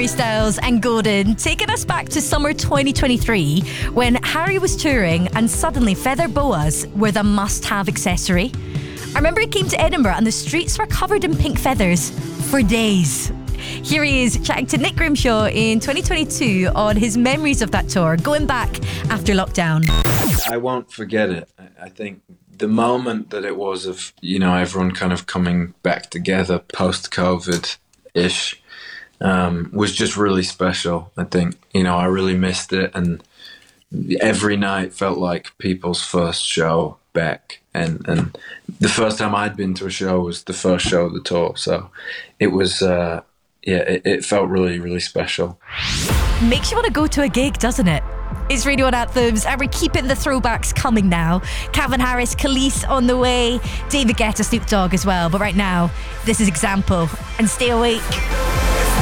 Harry Styles and Golden, taking us back to summer 2023 when Harry was touring and suddenly feather boas were the must-have accessory. I remember he came to Edinburgh and the streets were covered in pink feathers for days. Here he is chatting to Nick Grimshaw in 2022 on his memories of that tour, going back after lockdown. I won't forget it. I think the moment that it was of, everyone kind of coming back together post-COVID-ish was just really special. I think, I really missed it, and every night felt like people's first show back. And the first time I'd been to a show was the first show of the tour. So it was, it felt really, really special. Makes you want to go to a gig, doesn't it? It's Radio 1 Anthems, and we're keeping the throwbacks coming now. Calvin Harris, Khalees on the way, David Guetta, Snoop Dogg as well. But right now, this is Example and Stay Awake.